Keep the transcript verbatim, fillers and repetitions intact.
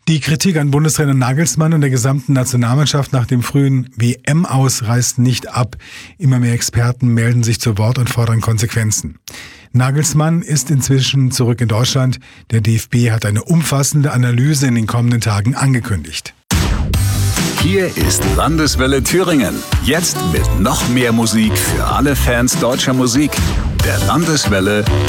Die Kritik an Bundestrainer Nagelsmann und der gesamten Nationalmannschaft nach dem frühen W M-Aus reißt nicht ab. Immer mehr Experten melden sich zu Wort und fordern Konsequenzen. Nagelsmann ist inzwischen zurück in Deutschland. Der D F B hat eine umfassende Analyse in den kommenden Tagen angekündigt. Hier ist Landeswelle Thüringen. Jetzt mit noch mehr Musik für alle Fans deutscher Musik. Der Landeswelle